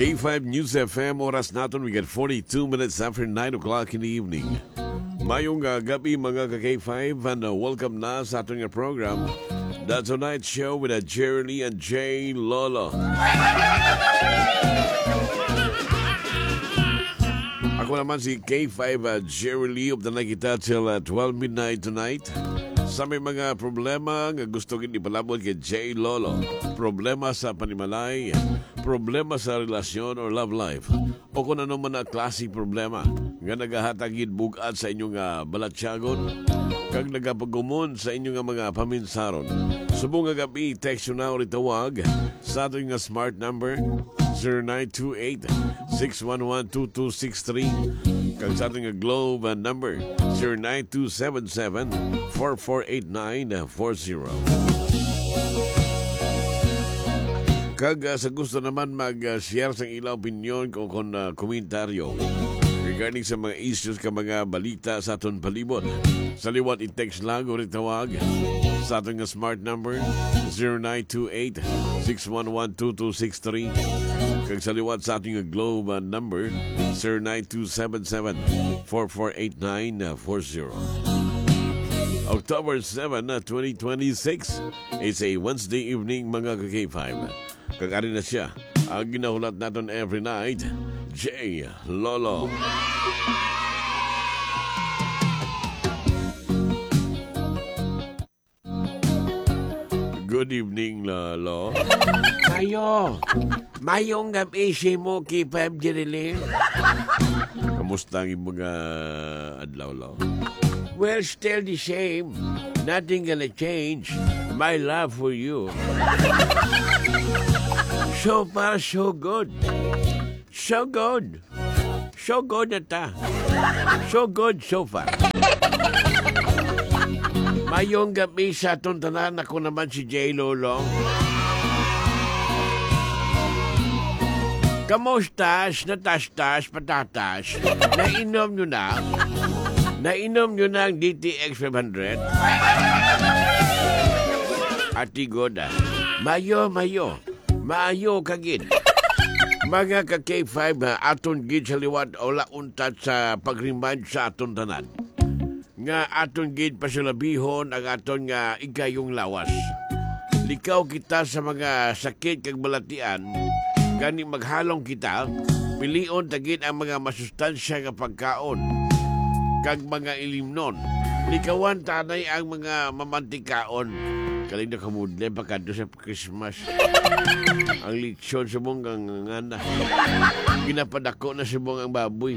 K5 News FM, oras natin, we get 42 minutes after 9 o'clock in the evening. Mayong gabi mga ka-K5 and welcome na sa ating program, The Tonight Show with Jerry Lee and Jay Lolo. Ako naman si K5 Jerry Lee of the Nakita till 12 midnight tonight. Sa may mga problema nga gusto kong ipalabot kay Jay Lolo, problema sa panimalay, problema sa relasyon or love life, o kung ano man na klaseng problema nga nagahatagid bugat sa inyong balatyagon, kag nagapagumon sa inyong mga paminsaron. Subong nga gabi, text yun na o ritawag sa ating smart number 0928-611-2263 kag sa ating Globe number 0927-448940. Kag sa gusto naman mag-share sa ilang opinion o komentaryo regarding sa mga issues ka mga balita sa aton palibot, sa liwat i-text lang o ritawag sa ating smart number 0928-611-2263 kag sa liwat sa ating Globe number 0927-448940. October 7, 2026 is a Wednesday evening mga ka-K5. Kagari na siya ang ginahulat natin every night, Jay Lolo. Good evening, Lolo. Mayong gabi si mo K5 Jerry. Kamusta ang mga adlaw, Lo? Well, still the same. Nothing gonna change. My love for you. So far, so good. So good. So good na ta. So good so far. Mayong gabi sa atong tanan, ako naman si Jay Lolo. Kamustas, natastas, patatas, nainom nyo na? Nainom nyo na ang DTX 500? Ati Goda, mayo, maayo kagid. Mga ka-K5, aton gid sa liwat o launtat sa pag-remind sa aton tanan. Nga aton gid pasulabihon ang aton nga igayong lawas. Likaw kita sa mga sakit kag balatian, gani maghalong kita, pilion tagid ang mga masustansya nga pagkaon kag mga ilimnon. Likawan tanay ang mga mamantikaon. Kaling nakamudle pagkado sa Christmas. Ang litsyon subong ang ngana. Ginapadako na subong ang baboy.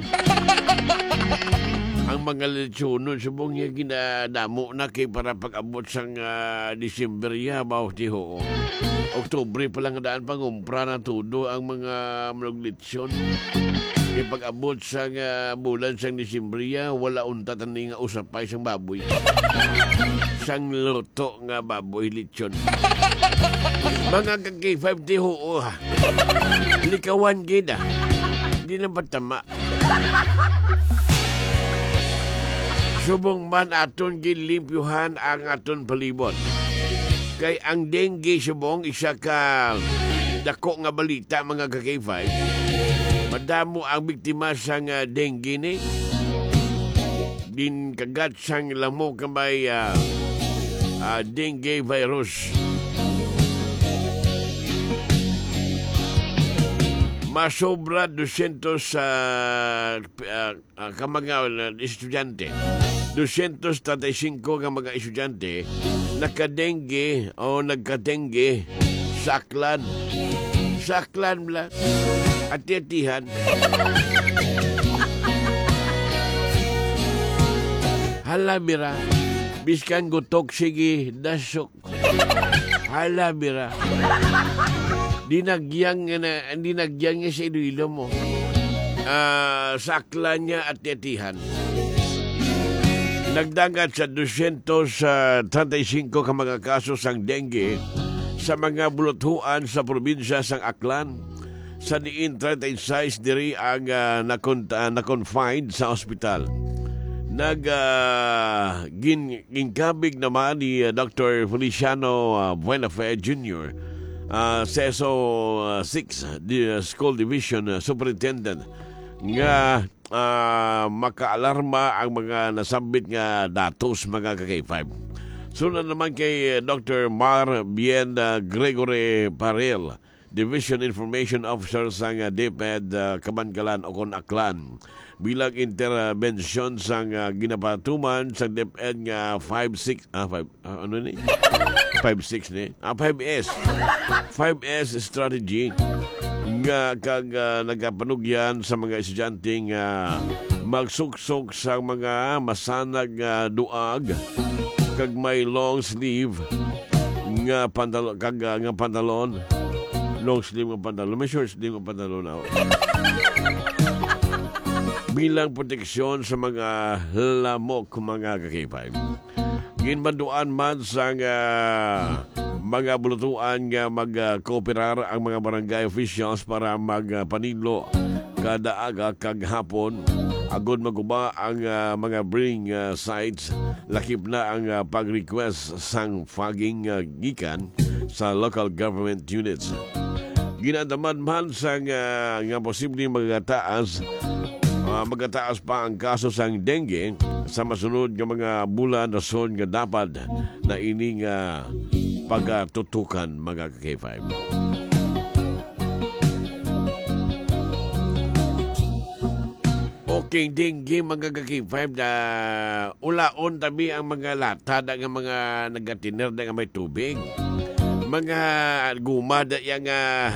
Ang mga litsunon subong niya ginadamo na kay para pag-abot sang December ya baw tiho. Oktubre pa lang daan pangumpra na tudo ang mga maglitsyon. Kay pag-abot sa bulan sang Disembriya, wala unta tani nga usapay sang baboy. Sang luto nga baboy lechon. Mga kag-K5 tiho ha. Likawan gid ah. Di na batama. Subong man aton gilimpyuhan ang aton palibot. Kay ang dengue subong isa ka dako nga balita mga kag-K5. Madamo ang biktima sang dengue ni. Din kagat sang lamok kamay dengue virus. Masobra 200 ka mga estudyante. 235 ka mga estudyante nagka-dengue o nagka-dengue sa Aklan. Sa Aklan bla. Ati-atihan. Halabira. Biskan gutok sige dasok. Halabira. Dinagyang niya sa Iloilo mo. Sakla niya at atihan. Nagdagat sa 235 ka mga kaso sang dengue sa mga buluthuan sa probinsya sang Aklan. Sa diin 36 diri ang na-confined sa ospital. Ginkabig naman ni Dr. Feliciano Buenafe Jr. CSO 6 School Division Superintendent nga makaalarma ang mga nasambit nga datos mga ka-K5. Sunod naman kay Dr. Mar Bien Gregory Parel, Division Information Officer sa DepEd Kabangalan o Aklan. Bilang intervention sa ginapatuman sa DepEd nga 5-6 5-6 ni 5S 5S strategy nga kag nagapanugyan sa mga estudyante nga magsuksok sa mga masanag duag kag may long sleeve nga pantalon kag nga pantalon, long sleeve nga pantalon, may short sleeve nga pantalon ako. Bilang proteksyon sa mga lamok mga ka-K5. Ginbanduan man sa mga bulutuan nga mag-kooperar ang mga barangay officials para magpanilo kada aga kag hapon. Agod maguba ang mga breeding sites, lakip na ang pag-request sang fogging gikan sa local government units. Ginadaman man sa nga posibleng magataas pa ang kaso sang dengue sa masunod ng mga bulan na son nga dapat na ining pagtutukan mga K5. Okay, dengue mga K5 na ulaon tabi ang mga lata ng mga nagatiner ng may tubig. Mga gumada yung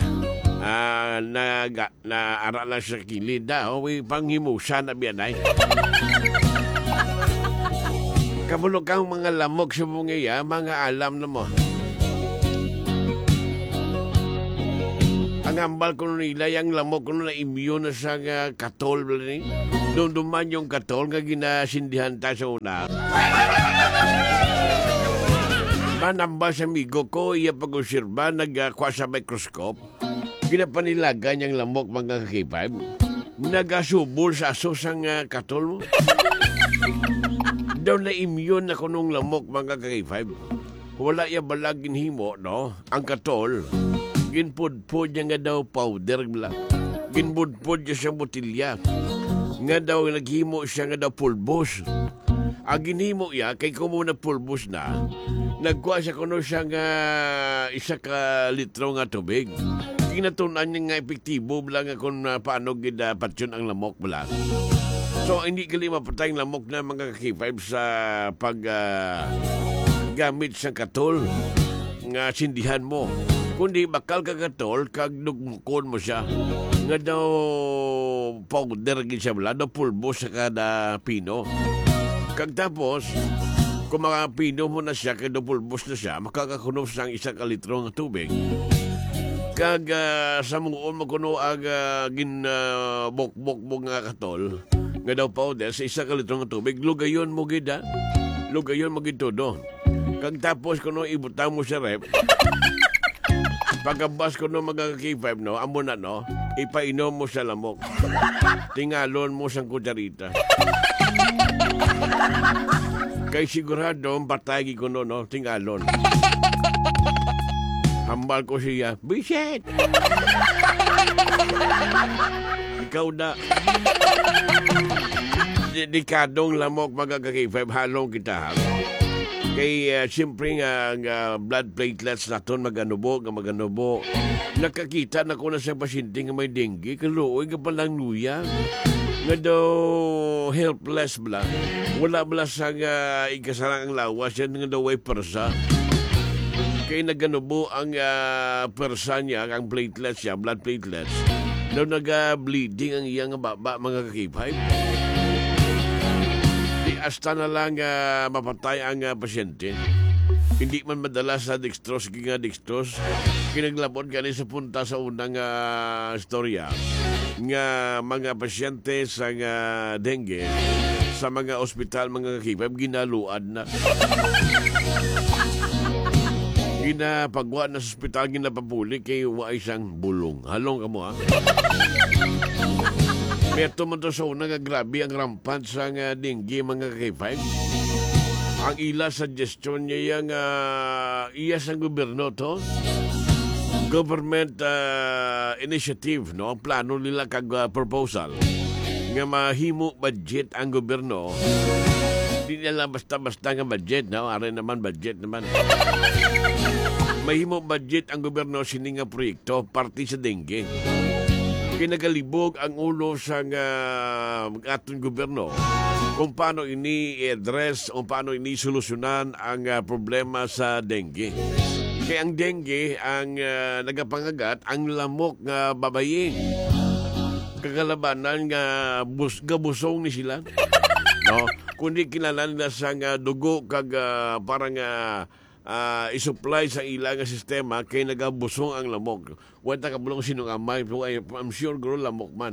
na ara lang sa kilid na panghimusa na biyanay. Kabulok kang mga lamok sa mga mga alam na mo. Ang ambal ko nila, yung lamok ko na immune na sa katol. Doon duman yung katol nga ginasindihan ta sa una. Manambal sa amigo ko, iya pag-usirba, nagkwa sa microscope. Ginapanilagan yung lamok mga K5. Nagasubol sa asos ang katol mo. Daw na immune na kunong lamok mga K5. Wala iya balagin himo, no? Ang katol, ginpudpud niya nga daw powder. Ginpudpud niya sa botilya. Nga daw naghimo siya nga daw pulbos. Ang ginhimo iya, kay kumuna pulbos na, nagkuha siya kuno siya nga isa ka litro nga tubig. Kinatunan niya nga epektibo lang kung paano patyon ang lamok lang. So, hindi gali mapatay ang lamok na mga K5 sa gamit sa katol nga sindihan mo. Kundi bakal ka katol, kag nugmukon mo siya. Nga daw powder gid siya bala, daw pulbo sa kada pino. Kag tapos, kung mga pino mo na siya, kag daw pulbos na siya, makakakunom sa isa ka litro ng tubig. Kag sa muon mo kuno ang bok-bok nga katol, nga daw powder sa isa ka litro ng tubig, lugayon mo gid ha. Lugayon mo gid todo. Kag tapos kuno ibutang mo sa rep. Pagkabas kuno mga K5 no, amo na no, ipainom mo sa lamok. Tingalon mo sa kutsarita. Kay sigurado patay kuno no, tingalon. Hambal ko siya, Bisit! Ikaw na. Dekadong lamok mga K5, halong kita. Kay siyempre nga blood platelets naton maganubo. Nakakita na ko na sa pasyente nga may dengue, kaluoy ka palang luya. Nga daw helpless bala. Wala bala sa ikasalang ang lawas, yan nga daw ay persa. Kaya naganubo ang persa niya, ang platelets niya, blood platelets. Daw naga-bleeding ang iyang baba, mga K5. Di hasta na lang mapatay ang pasyente. Hindi man madala sa dextrose, kinaglapon ka sa punta sa unang storya nga mga pasyente sa dengue sa mga ospital, mga K5, ginaluad na. Ginapagwa na sa ospital, ginapapuli kay wa isang bulong. Halong ka mo, ha? Meto mo to sa unang grabe ang rampant sa dengue, mga K5. Ang ila suggestion niya yung iya sa gobyerno to. government initiative, no? Ang plano nila kag proposal nga mahimo budget ang gobyerno. Di nila basta-basta nga budget, no? Aray naman budget naman. Mahimo budget ang gobyerno sini nga proyekto parte sa dengue. Kinagalibog ang ulo sa atong gobyerno kung paano ini-address o paano ini-solusyonan ang problema sa dengue. Kaya ang dengue, ang nagapangagat, ang lamok nga babayi. Kagalabanan nga gabusong ni sila. No? Kundi kilala nila sa dugo kag parang isupply sa ilang sistema kay nagabusong ang lamok. Wala ka bulong sinong amay, I'm sure guro lamok man.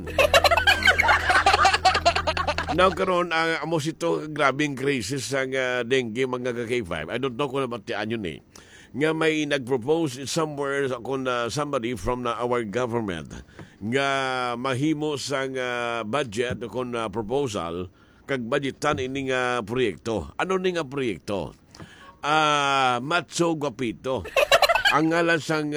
Now karon ang amos ito grabing crisis ang dengue mga K5. I don't know kung nabatian yun eh. Nga may nag-propose somewhere kung somebody from our government nga mahimo sang budget kung proposal kag budgetan ini nga proyekto. Ano ni nga proyekto? Matso Guapito. Ang ngalan sang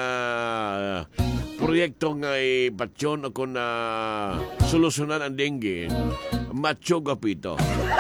proyekto nga ipatyon o kung solusyonan ang dengue, Matso Guapito.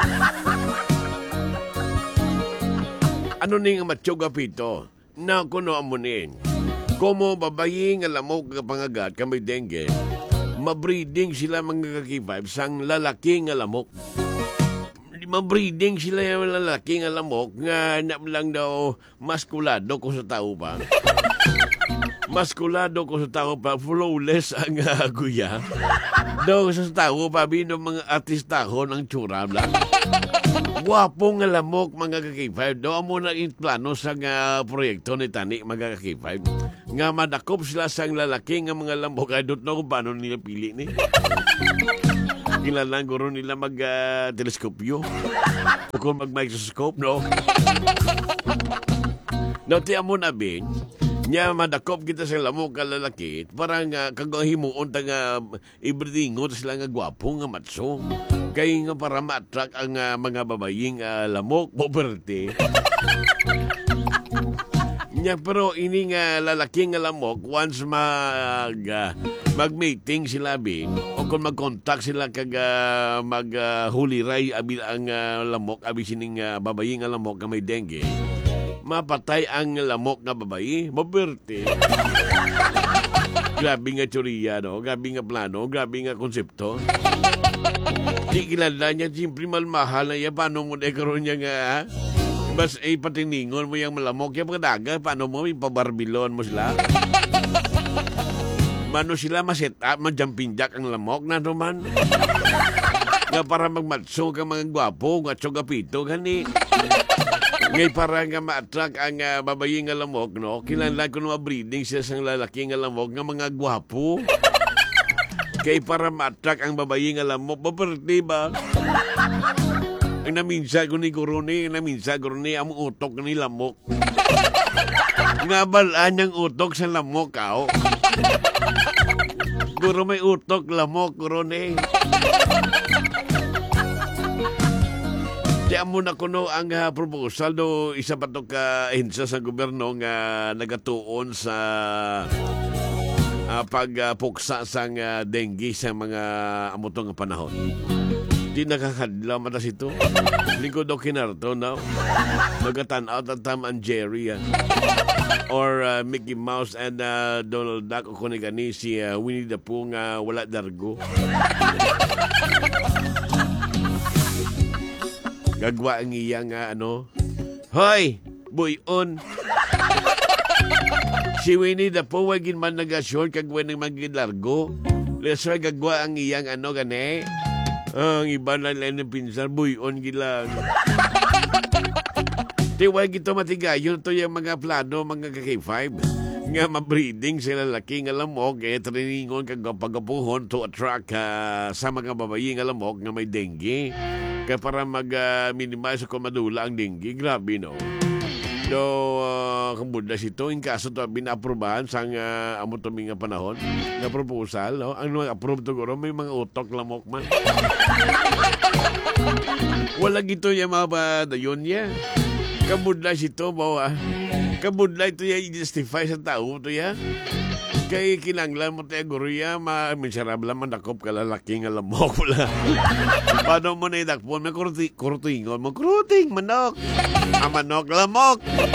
Ano ni nga Matso Guapito? Na kuno amunin. Komo babayi nga lamok nga pangagat kamay dengue, mabreeding sila mga K5 sang lalaki nga lamok. Mabreeding sila yung lalaki nga lamok nga lang daw maskulado ko sa tao pa. Maskulado ko sa tao pa, flawless ang guya. Daw sa tao pa, bino mga artistaho ng tsura lang. Wapo nga lamok mga K5. Daw mo na plano sa proyekto ni Tani mga K5. Nga madakop sila sa lalaki nga mga lamok. I don't know kung paano nila pili ni. Kilalang guro nila mag-teleskopyo. O kung mag-microscope, no? No, tiyan mo na, Ben. Nya madakop kita sa lamok ka lalaki. Parang kagahimuon ta nga ibridingon sila nga gwapo nga matso. Kaya nga para ma-attract ang mga babaying lamok, poverty. Nya pero ini nga lalaki nga lamok, once mag-meeting sila, Ben, o kung mag-contact sila kag mag-huliray abi ang lamok, abi sining babayi nga lamok nga may dengue, mapatay ang lamok nga babayi, maberte. Grabe nga teorya, no? Grabe nga plano, grabe nga konsepto. Di kilala niya, siyempre malmahal na yan, paano mo karoon niya nga, bas patiningon mo yung malamok, yung pagdaga, paano mo, ipabarbilon mo sila. Mano sila maset up, ma-jumping jack ang lamok na naman. Nga para magmatso ka mga gwapo, nga tsogapito, gani. Ngay para nga ma-attract ang babayi nga lamok, no? Kinala ko na breeding siya sa lalaki nga lamok, nga mga gwapo. Kay para ma-attract ang babayi nga lamok, baperti ba? Ang naminsa ko ni Kuruni, ang utok ni lamok. Nga balaan niyang utok sa lamok, kao. Guro may utok, lamok, Kuruni. Diyan mo na kuno ang proposal do isa pa to ka hinsa sa gobyerno nga nagatuon sa pagpuksa sang dengue sa mga amutong panahon. Di nakakadlaw matas ito. Lingkod o kinarto, no? Nagatan-out at Tom and Jerry. Or Mickey Mouse and Donald Duck o kunigani si Winnie the Pooh nga wala dargo. Gagwa ang iyang Hoy! Buyon! Si Winnie the Pooh wagin man nag-asyon kag wenang magilargo. Leswa gagwa ang iyang gani. Ang iba na lang ng pinsan, buyon gilang. Tiwag ito matigayon to yung mga plano, mga K5. Nga mabreeding sila laki nga lamok, triningon kag pagapuhon to attract sa mga babayi nga lamok nga may dengue. Kaya para mag-minimize kung madula ang dengue, grabe, no? So, kambudas ito, in kaso to binaprubahan sa amo tuming panahon na proposal, no? Ang approve to guro, may mga utok lamok man. Wala gito yung mga dayon niya. Kabudlay si to ba? Kabudlay to ya i-justify sa tao to ya. Kay kinanglan mo tayo guru ya, miserable man dakop kalalaki nga lamok wala. Paano mo na idakpon? May kurutingon mo. Kuruting, manok. Manok, lamok.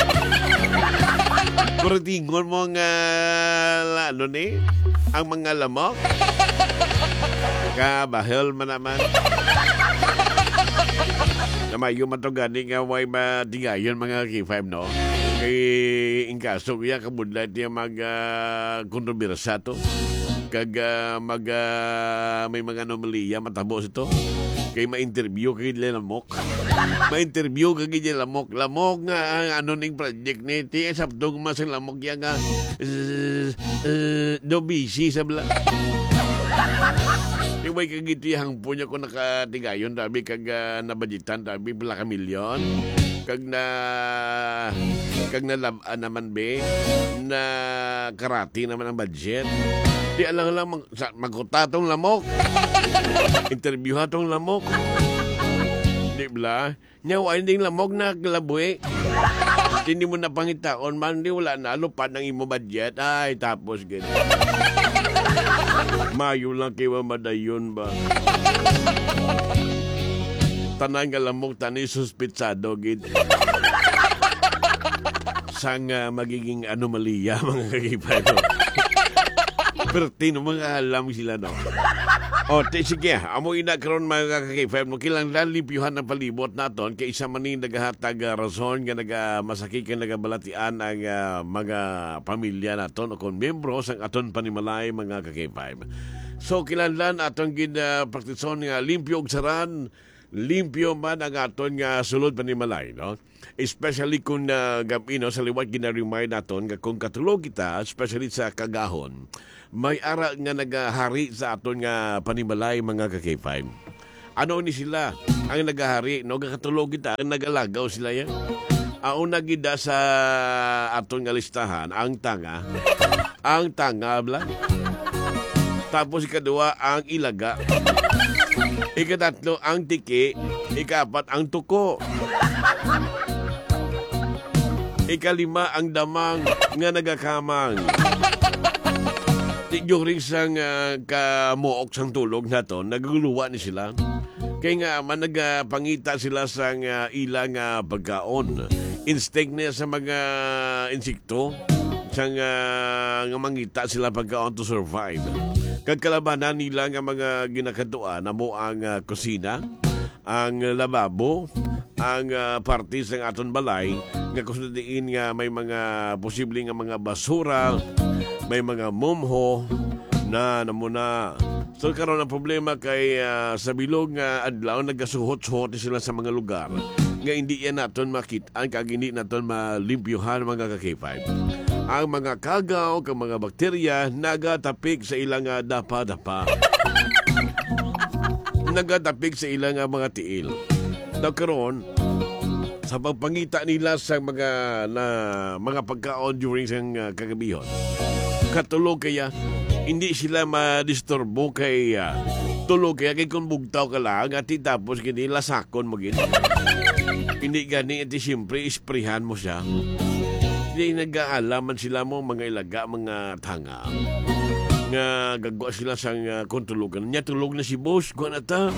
Kurutingon mo nga, ano ni? Ang mga lamok. Kabahel man naman. Namayo man to gani nga way matigayon mga K5, no? Kay ingkaso kaya kabudlay tiya mag-kontrobersa to. Kag may mga anomaliya matabo ito. Kay ma-interview kay lamok. Ma-interview kay lamok. Lamok nga ano ning project ni tiya sabdong masang lamok ya nga do busy sa bla. Yung may kagito yung punya ko nakatigayon tabi kag nabadjitan tabi bala ka milyon. Kag naman be na karati naman ang budget. Di alang lang magkutatong lamok. Interview hatong lamok. Di bla? Nyawa hindi lamok na kalabuhi. Hindi mo na pangitaon man di wala na lupad ng imo budget. Ay tapos ganyan. Mayo lang kiwa madayon ba? Tanang nga lamok tani suspitsado gid. Sang magiging anomalya mga kagipay no. Pertino mga alam sila no. O, sige, amo ina karon mga kagipay no. Kinahanglan limpyuhan ng palibot naton kay isa man ni nagahatag rason nga masakit ka nagabalatian ang mga pamilya naton o kon miyembro sang aton panimalay mga kagipay. So kinahanglan aton gid praktison nga limpyo og saran. Limpyo man ang aton nga sulod panimalay, no? Especially kung gabino sa liwat gina-remind naton nga kung katulog kita, especially sa kagahon, may ara nga nagahari sa aton nga panimalay mga ka-K5. Ano ni sila? Ang nagahari, no? Katulog kita, ang nagalagaw sila yan. Ang nagida sa aton nga listahan, ang tanga. Ang tanga, bla. Tapos ikadua, ang ilaga. Ikatatlo, ang tiki. Ikapat, ang tuko. Ikalima, ang damang nga nagakamang. During sang kamuok sang tulog na to, naguluwa ni sila. Kaya nga, nagpangita sila sang ilang pagkaon. Instinct niya sa mga insekto. Sang nga mangita sila pagkaon to survive. Kagkalabanan nila nga mga ginakatuan na mo ang kusina, ang lababo, ang parties ng aton balay, nga kusundiin nga may mga posibleng mga basura, may mga mumho na namuna. So karon ang problema kay sa bilog nga adlaw nagasuhot-suhot sila sa mga lugar nga hindi yan naton makita, kag hindi naton malimpyuhan mga ka-K5. Ang mga kagaw, ang mga bakterya, nagatapik sa ilang dapa-dapa. Nagatapik sa ilang mga tiil. Nagkaroon, sa pagpangita nila sa mga pagkaon during sa kagabihon, katulog kaya, hindi sila madisturbo kay tulog kaya kay kung bugtaw ka lang at tapos kini lasakon mo gini. Hindi gani iti siyempre isprihan mo siya. Hindi nag-aalaman sila mo mga ilaga, mga tanga. Nga gagawa sila sa kontulugan. Nya tulog na si boss, gwa na ta.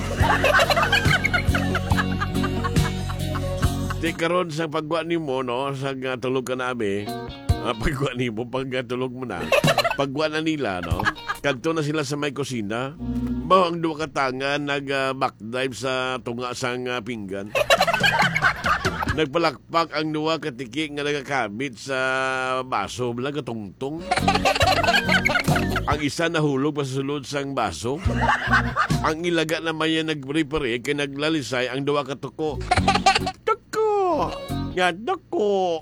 Di karon sa pagwa ni mo, no, sa tulog ka na abi, pagwa ni mo, pagtulog mo na, pagwa na nila, no, kanto na sila sa may kusina, ba ang duwa katangan nag-backdive sa tunga sang pinggan. Nagpalakpak ang duwa katiki nga nagakabit sa baso bala katungtong. Ang isa nahulog pa sa sulod sang baso. Ang ilaga naman yan nagpare-pare kay naglalisay ang duwa katuko. Tuko! Nga tuko!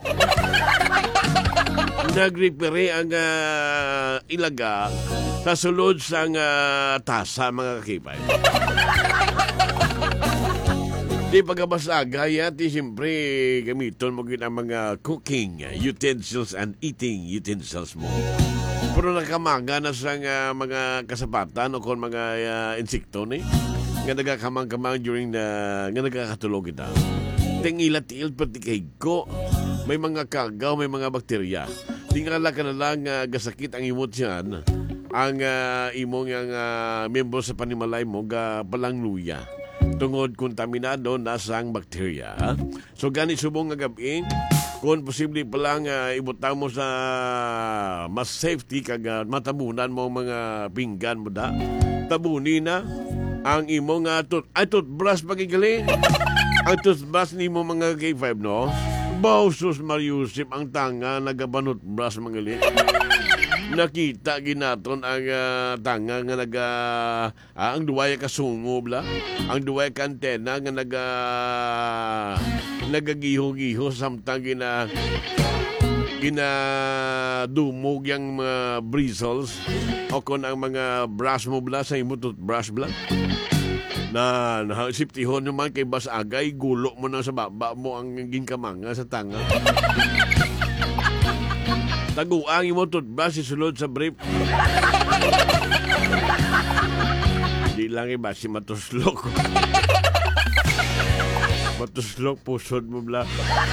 Nagripere ang ilaga sa sulod sang tasa mga kakipay. Di pagkabasaga yan, siyempre gamiton mo ang mga cooking utensils and eating utensils mo. Pero nakamaga na sa mga kasapatan o kung mga insekto ni nga nagakamang-kamang during nga nagkakatulog kita. Ting ilatiil pati kay ko. May mga kagaw, may mga bakterya. Tingala ka na lang gasakit ang imot yan. Ang imong membro sa panimalay mo palang luya. Tungod kontaminado na sang bakterya. So gani subong nga gabi, kung posible palang ibutang mo sa mas safety kag matabunan mo mga pinggan mo da. Tabuni na ang imong toothbrush pagigali. Ang toothbrush ni mo mga K5 no. Bausos Mariusip ang tanga nagabanot brush mga gali. Nakita ginaton ang tanga nga ang duway ka sungob la. Ang duway ka antena nga nagagiho-giho samtang ginadumog yung mga bristles o kung ang mga brush mo bla sa imo toothbrush bla. Na siptihon naman kay bas agay, gulo mo na sa baba mo ang ginkamanga sa tanga. Taguang mo toothbrush isulod sa brief. Hindi lang iba si matuslok. Matuslok, pusod mo bla.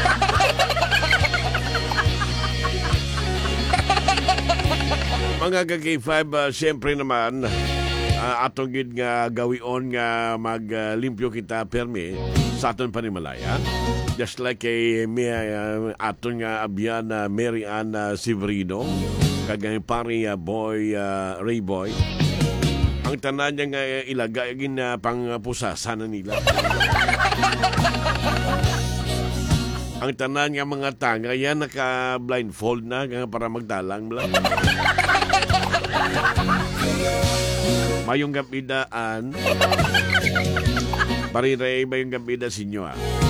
Mga ka-K5, siyempre naman, atong gid nga gawion nga maglimpyo kita permi sa aton panimalaya. Just like kay aton nga abyan na Mary Ann Severino kagay pari boy Ray Boy. Ang tanan niya nga ilagay gin pangpusasan na nila. Ang tanan nga mga tanga yan naka-blindfold na para magdalang lang. Mayong gapidaan Pariray mayong gapida sinyo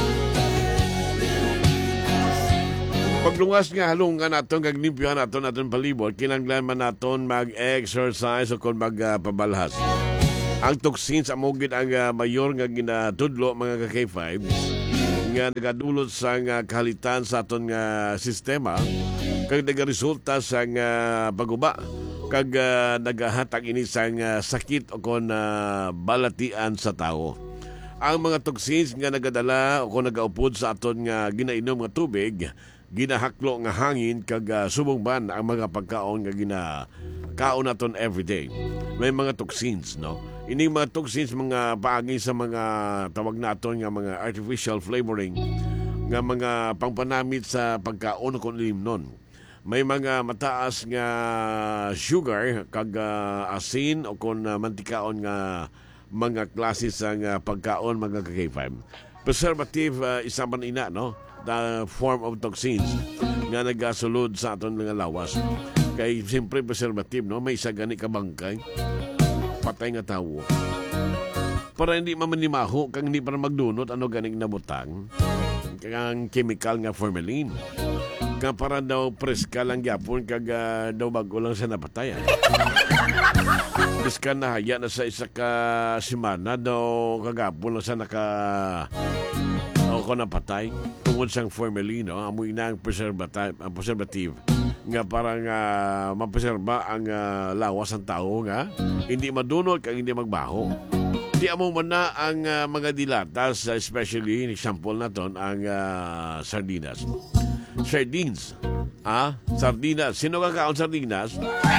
Paglungas nga halungan naton kag limpyohan naton palibot kinanglan man naton mag-exercise o kung magpabalhas. Ang toxins amogid ang mayor nga ginatudlo mga ka-K5 nga nagadulot sa kahalitan sa aton nga sistema kag nagaresulta sa paguba kag nagahatag ini sang sakit o kon balatian sa tao. Ang mga toxins nga nagadala o kon nagaupod sa aton nga ginainom nga tubig, ginahaklo nga hangin kag subongban ang mga pagkaon nga ginakaon naton everyday. May mga toxins, no? Ini mga toxins mga paagi sa mga tawag naton nga mga artificial flavoring nga mga pangpanamit sa pagkaon kon limnon. May mga mataas nga sugar kag asin o kung mantikaon nga mga klase sa pagkaon mga ka-K5. Preservative isa man ina no, the form of toxins nga nagasulod sa aton mga lawas. Kay siyempre preservative no, may isa gani ka bangkay patay nga tawo. Para hindi mamanimaho kang hindi para magdunot ano ganing nabutang kang chemical nga formalin. Para daw preska lang gyapon kag daw bago lang sa napatayan. Preska na haya na sa isa ka semana daw kagapon lang sa ko napatay tungod sang formalin no amoy na ang preservative nga parang mapreserba ang lawas ng tao nga hindi madunot kag hindi magbaho. Di amo man na ang mga dilatas especially example naton ang sardinas. Sardines. Sardinas. Sino kakaon sardinas?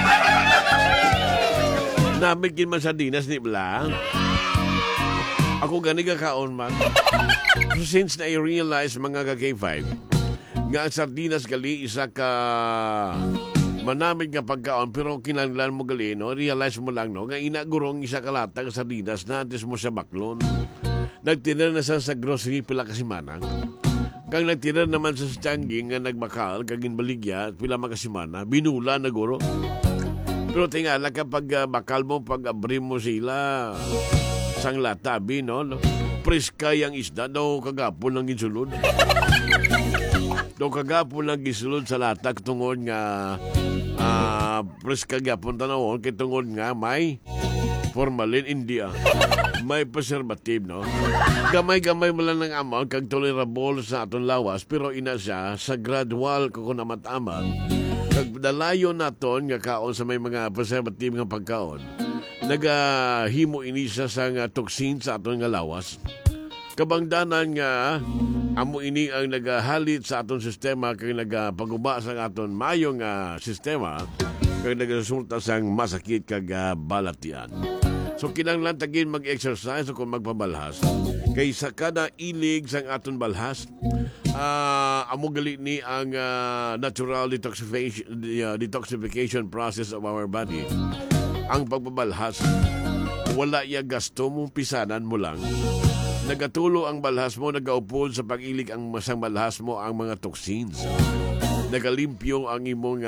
Namigin man sardinas ni Bla. Ako gani kakaon man. Since na I-realize mga ka-K5 nga ang sardinas gali isa ka manamig nga pagkaon pero kinanglan mo gali no, realize mo lang no nga inagurong isa ka latag sardinas na antes mo sa baklon. Nagtinir na sa grocery pila kasi manang. Kang nagtira naman sa Changi nga nagbakal kagin baligya pila makasimana binula na guro. Pero tingala kapag bakal mo pag abrim mo sila sang latabi no preska yang isda daw kagapon lang gisulod. Daw kagapon lang gisulod sa latag tungod nga preska gyapon tanawon kay tungod nga may formalin India. May preservative, no? Gamay-gamay mo lang ng amount kag tolerable sa aton lawas pero ina siya sa gradual ko namataman kag dalayon naton nga kaon sa may mga preservative nga pagkaon nagahimo ini siya sa toxin sa aton nga lawas Kabangdanan nga amo ini ang nagahalit sa aton sistema kay nagapaguba sa aton mayong sistema kay nagaresulta sang masakit kag balatian. So kinahanglan tagin mag-exercise o kung magpabalhas kay sa kada ilig sang aton balhas amo gali ni ang natural detoxification process of our body. Ang pagpabalhas wala iya gasto mo, pisanan mo lang. Nagatulo ang balhas mo, nagaupod sa pag-ilig ang masang balhas mo ang mga toxins. Nagalimpyo ang imong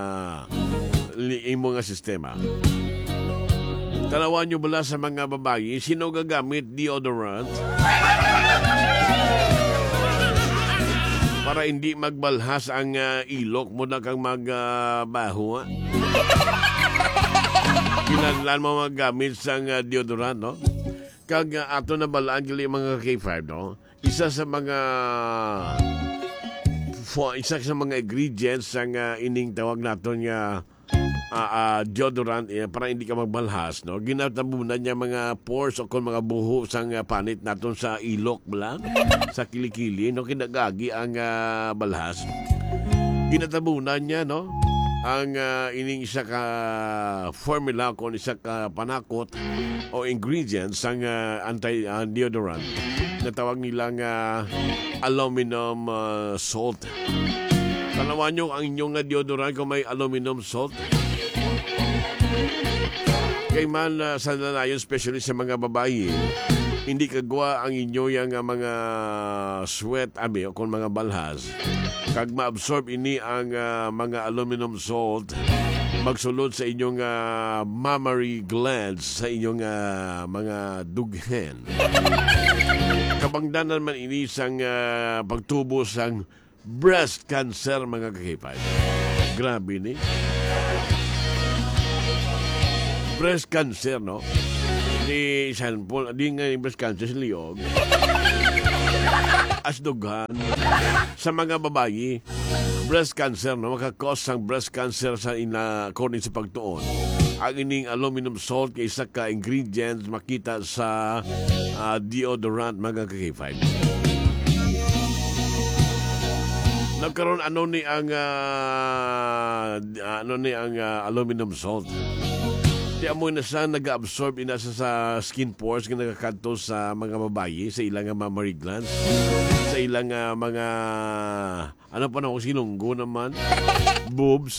sistema. Tanawan nyo bala sa mga babae, sino gagamit deodorant? Para hindi magbalhas ang ilok mo na kang magbaho. Kinahanglan mo magamit sa deodorant, no? Kag ato na balaan gali mga K5, no? Isa sa mga ingredients ang ining tawag naton nga deodorant para hindi ka magbalhas, no? Ginatabunan niya mga pores o kung mga buho sang panit naton sa ilok bala, sa kilikili, no? Kinagagi ang balhas. Ginatabunan niya, no? Ang ining isa ka formula kung isa ka panakot o ingredients ang anti-deodorant na tawag nilang aluminum salt. Tanawan nyo ang inyong deodorant kung may aluminum salt. Kay man sa nanayon, especially sa mga babae, hindi kagwa ang inyo yung mga sweat o kung mga balhas. Kag ma-absorb ini ang mga aluminum salt, magsulod sa inyong mammary glands, sa inyong mga dughen. Kabangdanan man ini sang pagtubo sang breast cancer, mga kakipay. Grabe ni. Breast cancer, no? Di San Paul, di nga yung breast cancer sa liog. Asdugan sa mga babae, breast cancer, no, makakos ang breast cancer sa according sa pagtuon. Ang ining aluminum salt kay isa ka ingredients makita sa deodorant, mga K5. Nagkaroon ano ni ang aluminum salt. Di amoy na siya nag-absorb inasa sa skin pores nga nagkakanto sa mga babae, sa ilang mammary glands, sa ilang mga ano pa na kung sinunggo naman, boobs.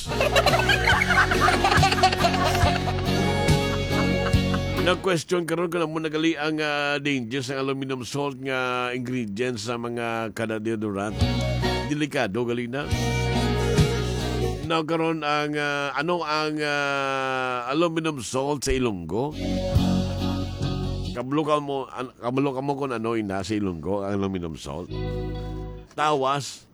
Nag-question karon ko na mo nagali ang dangers ng aluminum salt nga ingredients sa mga kada deodorant. Delikado gali na. Nagkaroon ang ano ang aluminum salt sa Ilonggo. Kabalo ka mo kung ano ina sa Ilonggo ang aluminum salt. Tawas.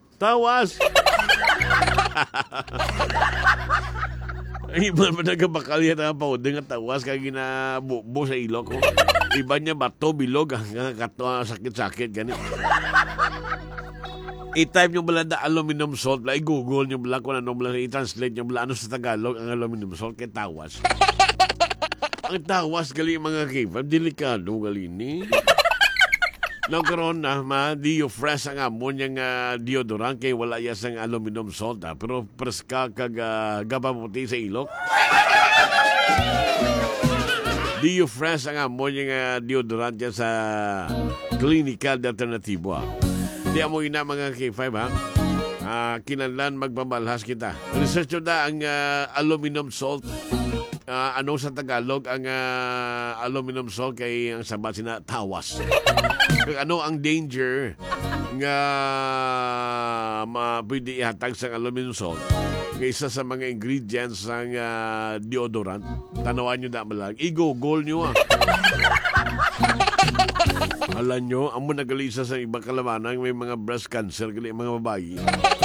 Iba ba nagkabakal yan ang paudeng at tawas kaya ginabubo sa ilok ko. Iba niya bato, bilog, hanggang kato, sakit-sakit, ganit. I-type nyo bala na aluminum salt, i-google nyo bala kung ano bala, i-translate nyo bala ano sa Tagalog ang aluminum salt, kaya tawas. Ang tawas, gali mga kipa, delikado gali ni. Nagkaroon na, di-fresh ang amon yung deodorant, kaya wala yas ang aluminum salt, pero preska kag gabamuti sa ilok. Di-fresh ang amon yung deodorant yan sa clinical alternatibo. Di amoy na mga K5 ha. Kinahanglan magbabalhas kita. Research na ang aluminum salt. Ano sa Tagalog ang aluminum salt kay ang sabat sina tawas. Ano ang danger nga pwede ihatag sa aluminum salt? Isa sa mga ingredients ng deodorant. Tanawan nyo na malang. I-google nyo Alam nyo, amo nagalisa sa ibang kalamanang may mga breast cancer, gali mga babae.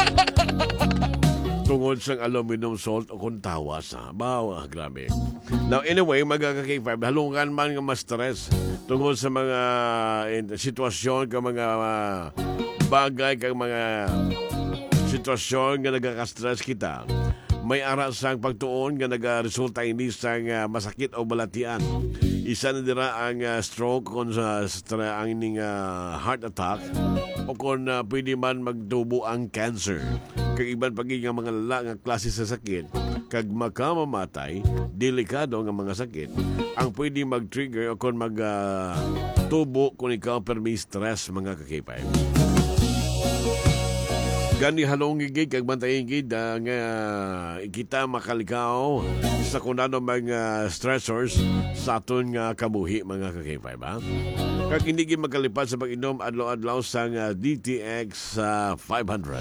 Tungod sa aluminum salt o kung tawas. Bawa, grabe. Now, anyway, magkaka-K5, halungan man nga ma-stress tungod sa mga sitwasyon, ka mga bagay, ka mga sitwasyon nga nagkaka-stress kita. May aras sang pagtuon nga nagaresulta ini sang masakit o balatian. Isa na dira ang stroke kung sa ang ining heart attack o kung pwede man magtubo ang cancer. Kag iban pagi nga mga nga klase sa sakit kag makamamatay, delikado nga mga sakit ang pwede mag-trigger o kung tubo kung ikaw permi stress mga kakipay. Gani halong gigig kag bantayin gid nga kita makalikaw sa kunano mga stressors sa aton nga kabuhi mga kakipay ba? Kag hindi gid magkalipad sa pag-inom adlaw-adlaw sa DTX 500.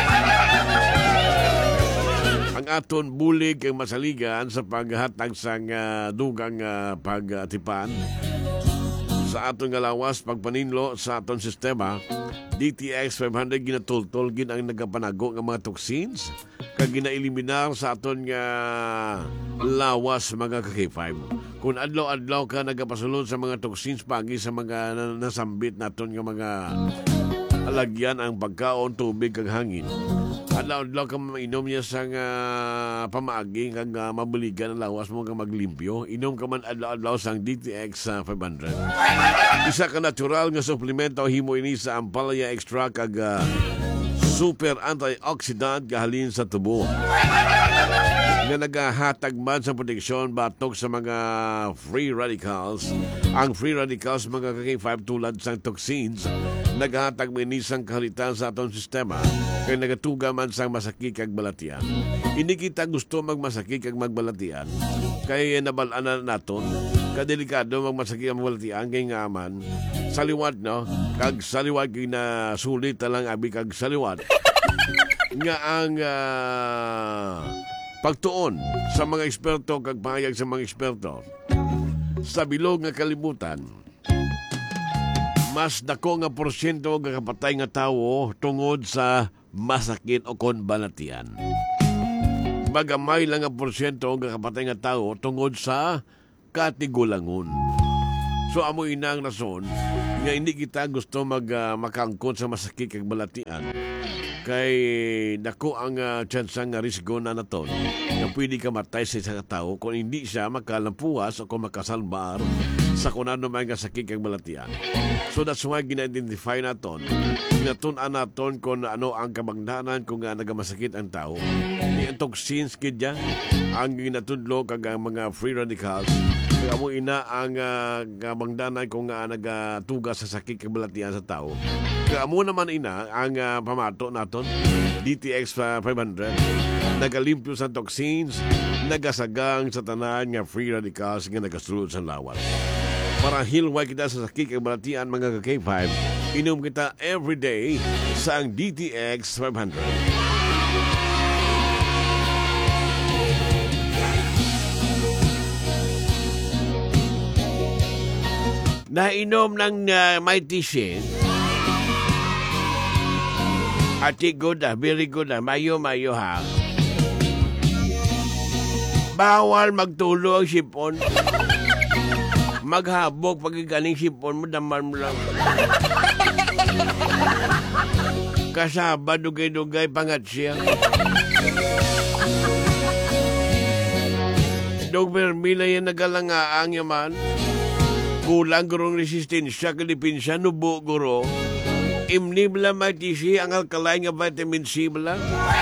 Ang aton bulig kay masaligan sa paghatag sa dugang pagatipan sa aton nga lawas pagpaninlo sa aton sistema. DTX 500 ginatultol gin ang nagapanago ng mga toxins kag ginaeliminar sa aton nga lawas mga kakipay. Kung adlaw-adlaw ka nagapasulod sa mga toxins pagi sa mga nasambit naton nga mga alagyan ang pagkaon, tubig kag hangin. Adlaw-adlaw ka mainom niya sa pamaagi kag mabuligan ang lawas mo kag maglimpyo. Inom ka man adlaw-adlaw sang DTX 500. Isa ka natural nga suplemento himo ini sa ampalaya extra kag super antioxidant gahalin sa tubo. Nga nagahatag man sa proteksyon batok sa mga free radicals. Ang free radicals mga kaki-5 tulad sa toxins naghatag minisang kahalitan sa atong sistema kay nagatuga man sang masakit kag balatian. Hindi kita gusto magmasakit kag magbalatian kay nabal-anan naton kadelikado magmasakit ang balatian kay nga man saliwat no kag saliwat kay na sulit lang abi kag saliwat nga ang pagtuon sa mga eksperto kag pangayag sa mga eksperto sa bilog nga kalibutan mas dako nga porsyento nga kapatay nga tawo tungod sa masakit o kon balatian. Magamay lang nga porsyento nga kapatay nga tawo tungod sa katigulangon. So amo ina ang rason nga hindi kita gusto makangkon sa masakit kag balatian. Kay dako ang chance nga risgo na naton nga pwede ka matay sa isang tao kung hindi siya makalampuas o kung makasalbar sa kunano man nga sakit kag balatian. So that's why gina-identify naton, ginatun-an naton kung ano ang kabangdanan kung nagamasakit ang tao. Ni toxins kidya ang ginatudlo kag ang mga free radicals. Kaya mo ina ang kabangdanan kung nagatugas sa sakit kag balatian sa tao. Kaya mo naman ina ang pamato naton DTX 500 nagalimpyo sa toxins, nagasagang sa tanan nga free radicals nga nagasulod sa lawas. Para hilway kita sa sakit kag balatian mga ka-K5, inom kita everyday sa ang DTX 500. Nainom ng may tissue. Ati good very good mayo ha. Bawal magtulo ang sipon. Maghabog pag galing sipon mo, daman mo lang. Kasaba, dugay-dugay, pangat siya. Dog Mila yan nagalangaang yaman. Kulang gurong resistensya, kalipin siya, nubo guro. Imni bala matisi, ang alkalay nga vitamin C bala.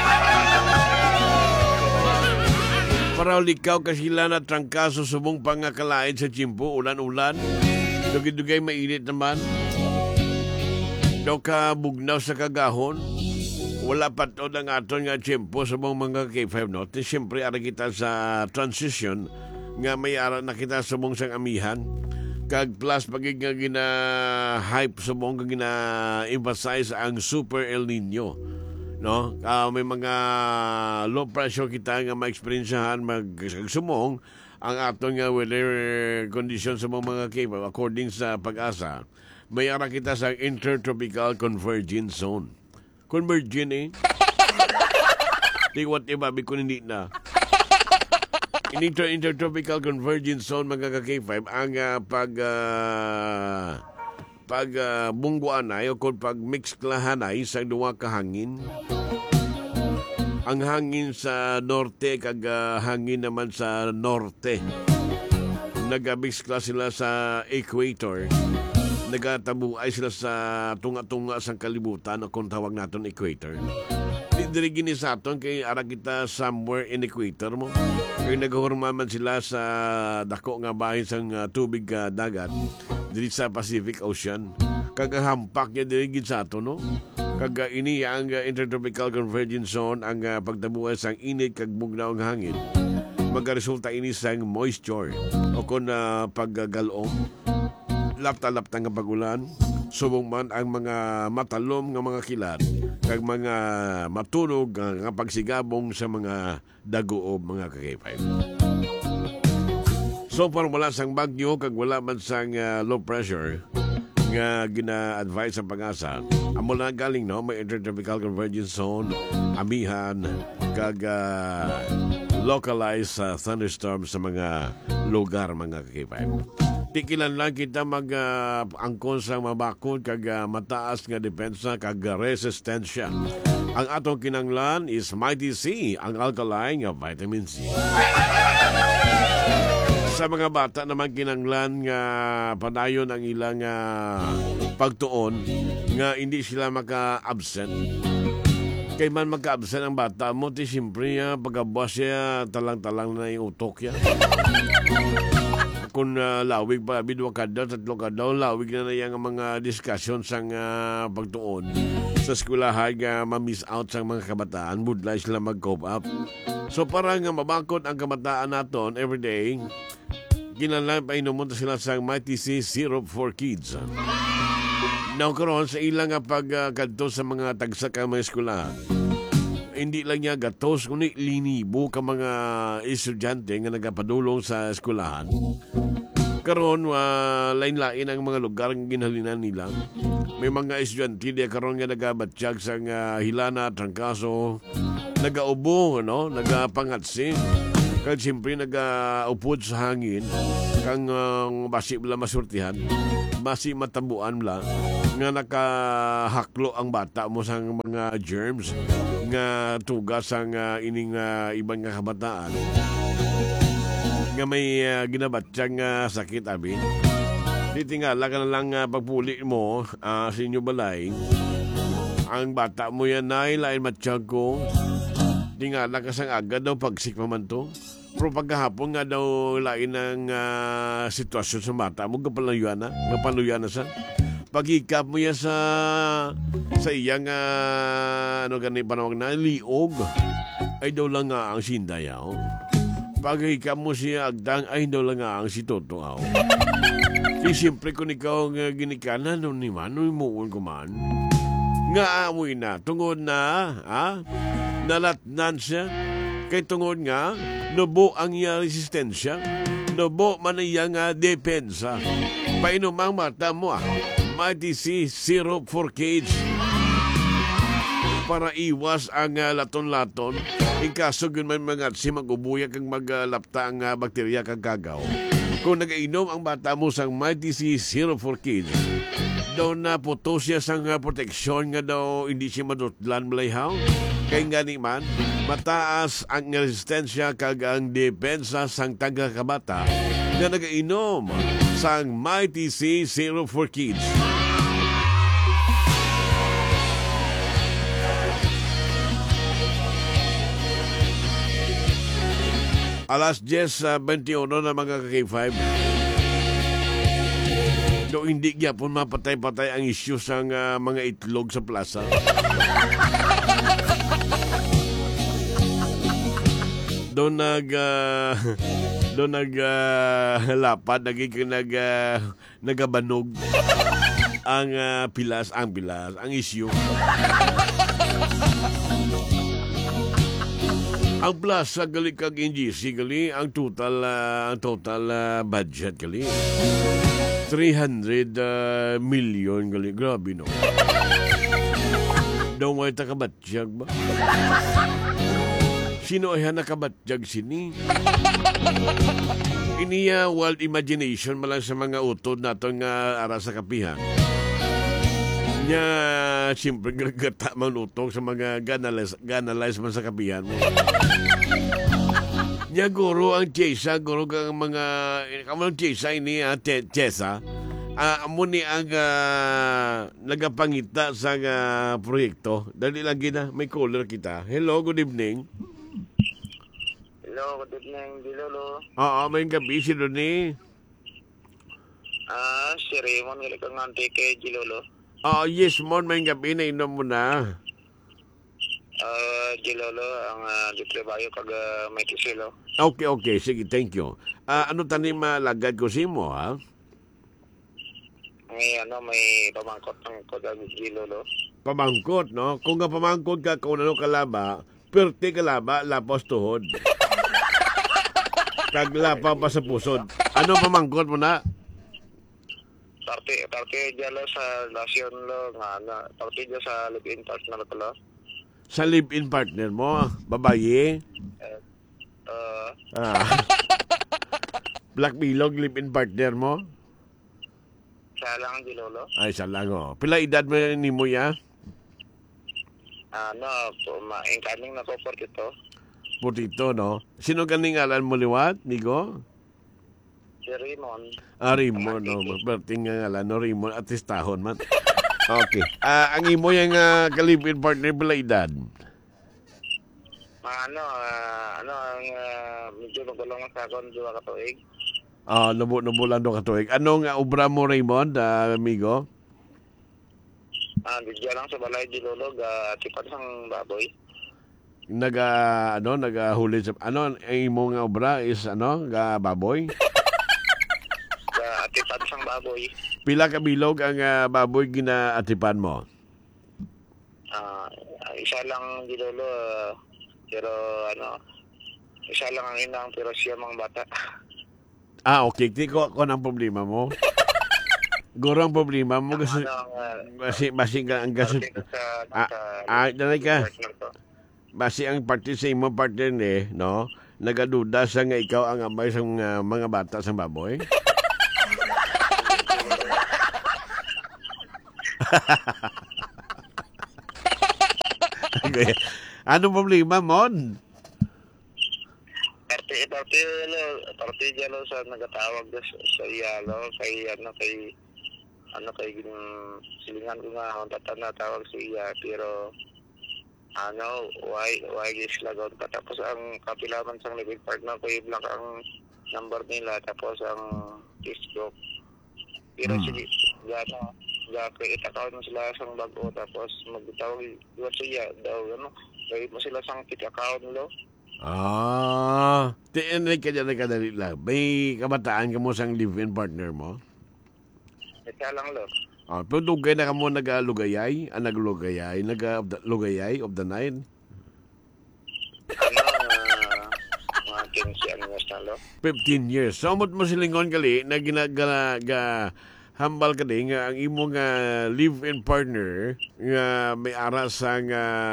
Para likaw kasila na trangkaso subong pangakalain sa tsimpo, ulan-ulan. Dugay-dugay mainit naman. Daw ka bugnaw sa kagahon. Wala pa to ng aton nga tsimpo subong mga K5 no. Siyempre, ara kita sa transition nga may ara na kita subong sang amihan. Kag plus pagig nga gina-hype subong nga gina-emphasize ang Super El Nino. No, may mga low pressure kita nga ma-experiencehan magsumong ang aton nga weather condition sa mga cave according sa pag-asa. May ara kita sa intertropical convergence zone. Convergent eh. Di what ibabi ko hindi na. In intertropical convergence zone mga ka-K5 ang pag bungguan ay o kung pag mix klahan ay sa duwa ka hangin. Ang hangin sa norte kag hangin naman sa norte. nag-mix class sila sa equator. Nagatabuay sila sa tunga-tunga sa kalibutan o kung tawag natin equator. Diri gini sa aton kay ara kita somewhere in equator mo. Kay naghurmaman sila sa dako nga bahin sang tubig dagat diri sa Pacific Ocean. Kagahampak niya diri gid sa aton no. Kaga ini ang intertropical convergence zone ang pagtabuan sang init kag bugnaw nga hangin. Magaresulta ini sang moisture o kun paggalom lapta-lapta nga pagulan subong man ang mga matalom nga mga kilat kag mga matunog nga pagsigabong sa mga daguob mga kakipay. So far wala sang bagyo kag wala man sang low pressure nga gina-advise sa pag-asa. Amo na galing no may intertropical convergence zone, amihan kag localized thunderstorm sa mga lugar mga kakipay. Tikilan lang kita mag-angkon sa mabakod kag mataas nga depensa kag resistensya. Ang atong kinanglan is Mighty C, ang alkaline nga vitamin C. Sa mga bata naman kinanglan nga padayon ang ilang pagtuon nga hindi sila maka-absent. Kay man maka-absent ang bata mo, ti siyempre pagkabuas siya talang-talang na yung utok ya. Kung lawig pa, bidwa ka daw, tatlo ka daw, lawig na yung mga discussion sang pagtuon. Sa eskwelahan nga ma-miss out sang mga kabataan, budlay sila mag-cope up. So parang mabakot ang kabataan naton everyday, kinalang pa inumunta sila sa Mighty C Syrup for Kids. Now karon sa ilang pagkadto sa mga tagsa ka mga eskwelahan, hindi lang niya gatos, kundi linibo ka mga estudyante nga nagapadulong sa eskwelahan. Karon lain-lain ang mga lugar nga ginhalinan nila. May mga estudyante di karon nga nagabatsyag sa Hilana, Trangkaso, nagaubo, no? Nagapangatsi. Kaya siyempre nagaupod sa hangin kang basi bala masurtihan, basi matabuan bala nga nakahaklo ang bata mo sa mga germs nga tugas ang ining ibang nga kabataan nga may ginabatsyang sakit abi. Di tingala ka na lang pagpuli mo sa inyo balay ang bata mo yan ay lain matsyag ko. Tingala ka sang agad daw pagsik pa man to. Pero pagkahapon nga daw lain ang sitwasyon sa bata mo, kapaluyan na sa. Pagikap mo yan sa iyang ano ganit panawag na liog, ay daw lang nga ang sindayaw. Pagikap mo siya agdang, ay daw lang nga ang si Totoaw. Di siyempre kung ikaw ang ginikanan, no ni man, no imuon ko man. Nga amoy na, tungod na, nalatnan siya. Kay tungod nga, nubo ang iya resistensya, nubo man iya nga depensa. Painumang mata mo Mighty C Syrup for Kids. Para iwas ang laton-laton, ikaso yun man mga si mag-ubuya kang maglapta ang bakterya kang gagaw. Kung nag-inom ang bata mo sa Mighty C Syrup for Kids, daw na puto siya sang proteksyon nga daw hindi siya madutlan malayhaw. Kaya nga ni man, mataas ang resistensya kag ang depensa sang taga-kabata na nag-inom sang Mighty C Syrup for Kids. Alas 10:21 na mga K5. Do hindi gyapon mapatay-patay ang issue sang mga itlog sa plaza. Doon lapad nagabanog ang pilas ang issue. Ang plaza gali kag NGC gali ang total budget gali 300 million gali, grabe no. Daw may takabatsyag ba? Sino ay nakabatsyag sini? Iniya wild imagination malang sa mga utod nato nga ara sa kapihan. Nya siyempre gagata man utog sa mga ganalize man sa kapihan mo. Nya guro ang Chesa, guro kang mga kamang Chesa ini Chesa. Amo ni ang nagapangita sa proyekto. Dali lagi na may caller kita. Hello, good evening. Hello, good evening, Dilolo. Oo, may gabi si Doni. Si Raymond, ngali kang ngante kay Dilolo. Yes, mon, may gabi na inom mo na. Dilolo, ang diprebayo kag may kisilo. Okay, sige, thank you. Ano tanim lagad ko si mo, ha? May pamangkot ng kodag Dilolo. Pamangkot, no? Kung nga pamangkot ka, kung ano kalaba, perte kalaba, lapos tuhod. Kaglapa pa sa pusod. Ano pamangkot mo na? Parte dyan sa lasyon lo, parte dyan sa live-in partner ko lo. Sa live-in partner mo, babaye? Black Bilog, live-in partner mo? Siya lang, Dilolo. Ay, sa lang, oh. Pila edad mo ni mo ya? Incoming na ko for ito. Putito, no? Sino kaning alan mo liwat, Migo? Si Raymond. Raymond, no? Berting nga alan, no? Raymond, atistahon man. Okay. Ang imo yung kalipin partner pala edad? Medyo nagulong sa akong 2 katuig. Nubo lang do katuig. Anong obra mo, Raymond, amigo? Diyan lang sa balay, Dilolo, tipan sang baboy. Nagahuli sa ang imong obra is baboy? Atipan sang baboy. Pila ka bilog ang baboy ginaatipan mo? Isa lang, Dilolo, pero isa lang ang inang, pero siya mga bata. Okay. Tiko ko ng problema mo. Guro ang problema mo kasi basi ka ang gasot. Dalay ka. Basi ang parte sa imo partner no? Nagaduda sa nga ikaw ang amay sa mga bata sa baboy. Okay. Ano problema mo? Parte dyan sa nagatawag sa iyalo kay silingan ko nga tatan na tawag sa iya pero why is lagon pa tapos ang kapilaman sang living partner ko i-block ang number nila tapos ang Facebook pero sige create account mo sila sang bago tapos magtawag sa iya daw create mo sila sang kit account lo. Tiyan ka dyan kadali lang. May kabataan ka mo sang live-in partner mo? Ito lang lo. Pero dugay na ka mo naglugayay of the night? Mga 15 years na lo. 15 years. So, amot mo silingon kali na hambal ka din nga ang imong live-in partner nga may aras sang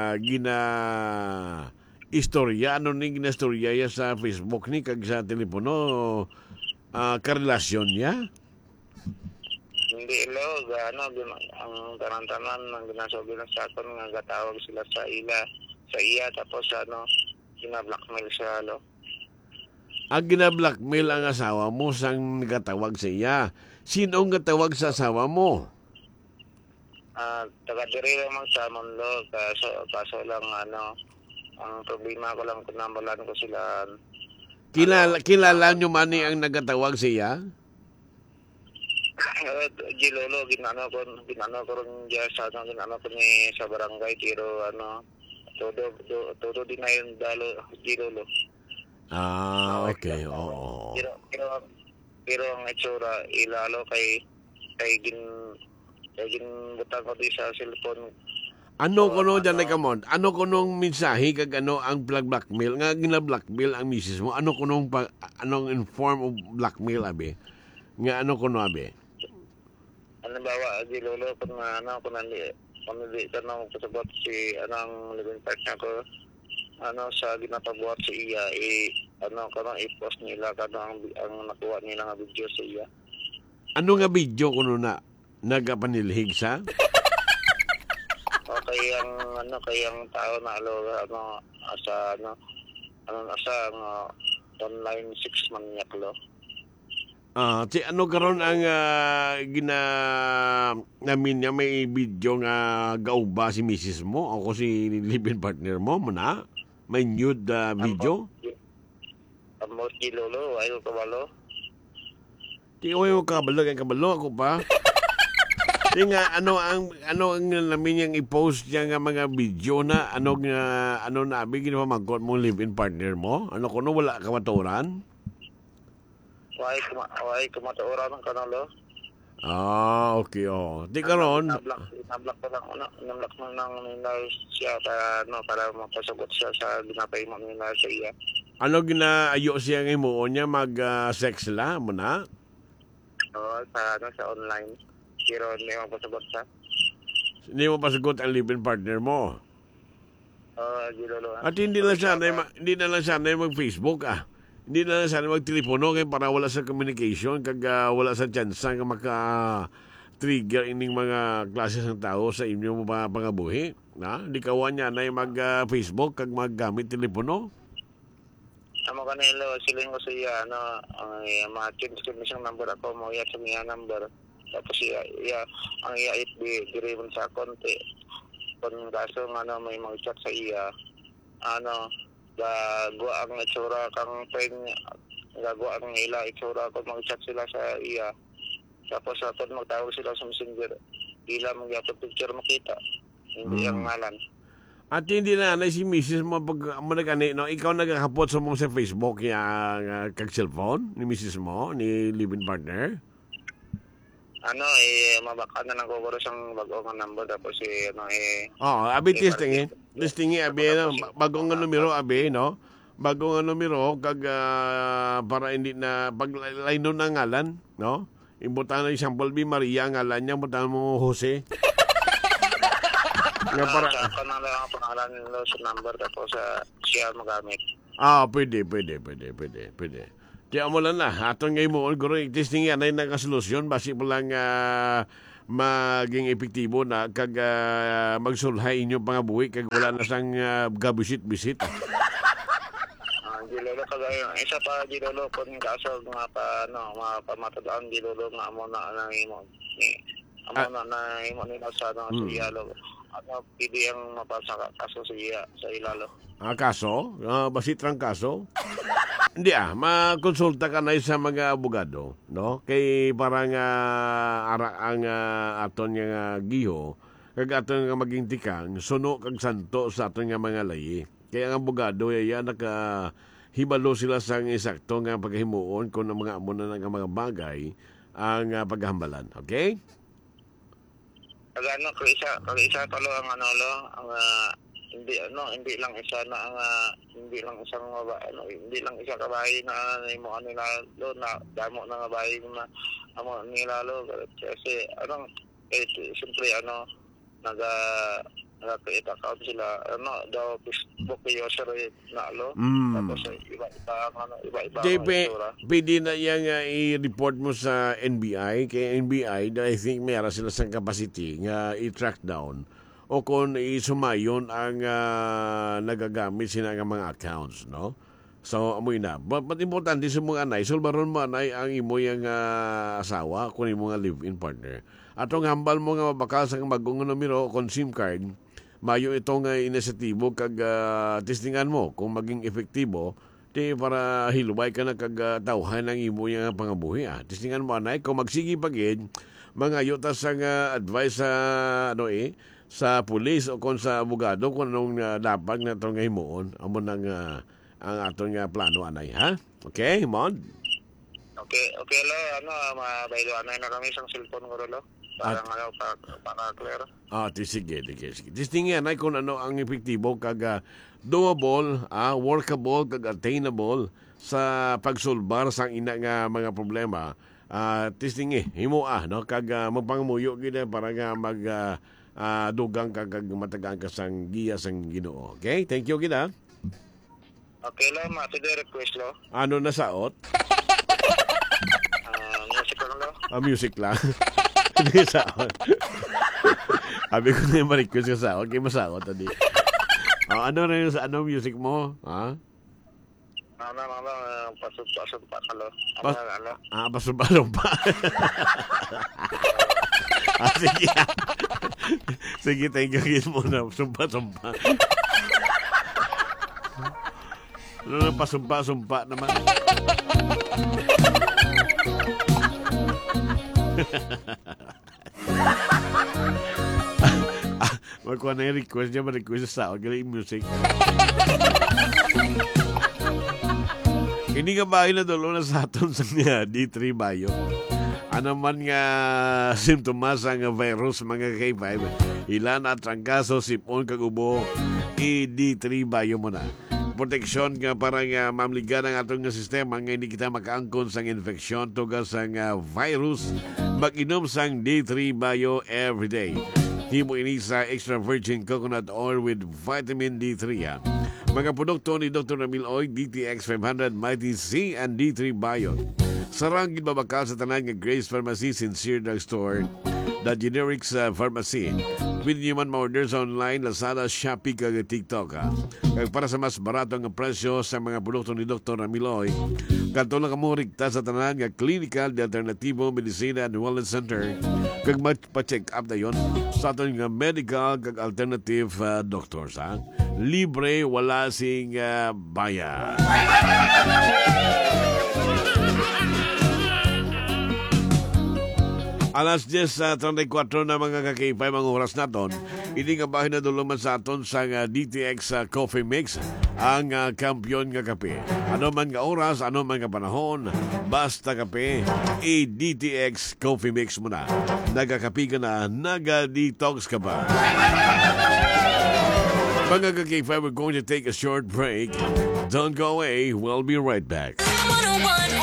istorya, ano ning ginastorya ya sa Facebook ni kag sa telepono karelasyon niya? Hindi lo, ang tanan-tanan ng ginasabi ng sakon nga gatawag sila sa iya tapos gina-blackmail siya lo. Gina-blackmail ang asawa mo sang nagatawag sa iya. Sino ang gatawag sa asawa mo? Taga-diri lang sa lo, kaso lang ang problema ko lang kung nambalan ko sila. Kilala nyo man ang nagatawag siya? Gilolo, ginano ko rin dyan sa ni sa barangay, pero todo din na yung dalo, Gilolo. Okay, oo. Pero ang itsura, ilalo kay ginbutang ko di sa cellphone. Ano kuno dyan kamon? Ano kunong mensahe kag ang blackmail nga gina-blackmail ang misis mo? Ano kunong anong in form of blackmail abi? Nga ano kuno abi? Ano bawa Gilolo kung nandi tanong pasabot si anang living partner ko sa ginapabuhat sa iya i-post nila ang nakuha nila nga video sa iya. Ano nga video kuno na nagapanilhig sa? Kay ang tao na asa online 6 manyak lo. Si ano karon ang namin niya may video nga gauba si misis mo o si live-in partner mo na? May nude video? Amos gilolo, ayaw kabalo. Di ko yung kabalo ako pa. Di nga ano ang namin niyang i-post niya nga mga video na ano na abi ginawa magkot mo live-in partner mo? Ano kuno wala ka maturan? Why kumataura ng kanalo? Okay, Di karon. Nablock ko lang, nablock mo nang nila siya para mapasagot siya sa ginapay mo nila sa iya. Ano ginaayo siya ng imuon niya mag-sex la mo na? Oo, sa online. Pero hindi mo pasagot siya. Hindi mo pasagot ang live-in partner mo? Gilolo. At hindi na lang sana mag-Facebook Hindi na lang sana mag-telepono kaya para wala sa communication kag wala sa chance nga maka-trigger ining mga klases ng tao sa inyo mga pangabuhi. Di kawan niya na mag-Facebook kag maggamit telepono. Amo kanilo siling ko siya ang ma-change siyang number ako mo iya sa niya number. Tapos iya ang iya dire mo sa konti. Kung kaso may mga chat sa iya gagawa ang itsura kang gagawa ang ila itsura kung mag-chat sila sa iya. Tapos kung magtawag sila sa messenger, ila mag-upload picture makita. Hindi ang ngalan. At hindi na si Mrs. mo pag mo ikaw nagkakapot sa mo sa Facebook kag cellphone ni Mrs. mo, ni live-in partner? Mabaka na nang kukuro siyang bagong number tapos abi testing abi bagong numero abi no. Bagong numero kag para hindi na pag line na ngalan, no? Imbutan na example Maria ngalan niya, imbutan mo Jose. Nga para na lang ang pangalan nila sa number tapos siya magamit. Pwede. Kaya mo lang na, atong ngayon mo, guro, testing yan ay nakasolusyon, basi mo lang maging epektibo na kag magsulhay inyong pangabuhi, kag wala na sang gabisit-bisit. Gilolo, kagaya, isa pa gilolo, kung kaso mga pamatadaan gilolo nga amo na imo nila sa iyalo. Pili ang mapasa kaso sa ilalo. Kaso? Basitrang kaso? Hindi makonsulta ka na sa mga abogado, no? Kay parang ang aton nga giho, kag aton nga maging tikang, suno kag santo sa aton nga mga layi. Kaya ang abogado, hibalo sila sa eksakto nga paghimuon kung ang mga amon na ng mga bagay ang paghambalan. Okay? Kag isa talo ang hindi lang isa na hindi lang isang hindi lang isa ka bahay na imo nila lo na damo na nga bahay na amo nila lo kasi siyempre nag-create account sila daw Facebook user na lo tapos iba JP, pwede na yan i-report mo sa NBI kay NBI I think mayroon sila sa capacity nga i-track down o kung isumayon ang nagagamit sila ng mga accounts, no? So, amoy na. But importante sa mga anay, sulbaron mo anay ang imo yung asawa kung imo nga live-in partner. Atong hambal mo nga mabakal sa magong numero kung SIM card, mayo itong inisitibo kag testingan mo kung maging efektibo para hilubay ka na kag tawhan ng imo yung pangabuhi. Testingan mo anay, kung magsigi pagid, mga yutas ang advice sa pulis o kung sa abogado kung anong dapat na itong himuon amo ng ang atong plano anay, ha? Okay, Mon? Okay lo, mabaylo anay na kami sa cellphone ko lo. Para clear. Sige. Tistingin anay kung ano ang epektibo kag doable, workable kag attainable sa pagsulbar sa ina nga mga problema. Tistingi himo no kag magpangamuyo gid para nga mag dugang kag matagaan ka sang giya sang Ginoo. Okay? Thank you gid. Okay lang, matuloy request lo. Ano na saot? Music lang lo. Music lang. Hindi saot. Abi ko na yung request ka saot. Kaya masaot tadi. Ano rin sa music mo? Ha? pasumpa-sumpa ka lo. Pas- Ano? Pasumpa-sumpa. Sige. Sige, thank you again muna. Sumpa-sumpa. Ano na pasumpa-sumpa naman? Magkuha na yung request niya, ma-request sa ako. Galing music. Hindi nga bahay na dulo na sa aton sa D3 Bayo. Ano man nga simptomas ang virus mga K5, ilan at trangkaso, sipon, kagubo, D3 Bayo mo na. Proteksyon nga para nga mamligan ang atong nga sistema nga hindi kita makaangkon sang infeksyon tugas sang virus. Mag-inom sang D3 Bayo everyday. Himo ini sa extra virgin coconut oil with vitamin D3. Mga produkto ni Dr. Ramil Oy, DTX 500, Mighty C, and D3 Bio. Sarang gibabakal sa tanan nga Grace Pharmacy, Sincere Drugstore, The Generics Pharmacy. Pwede nyo man ma-order sa online, Lazada, Shopee, kag TikTok. Kag para sa mas barato nga presyo sa mga produkto ni Dr. Amiloy, kanto lang kamo rigta sa tanan nga Clinical de Alternativo Medicina and Wellness Center. Kag magpa-check up na yon sa aton nga medical kag alternative doctors. Libre, wala sing bayan. Alas 10:34 na mga kakipay mga oras naton. Hindi nga bahin na duluman sa aton sa DTX Coffee Mix, ang kampiyon nga kape. Ano man nga oras, ano man nga panahon, basta kape, DTX Coffee Mix mo na. Nagakapi ka na, naga-detox ka pa. Mga kakipay, we're going to take a short break. Don't go away, we'll be right back.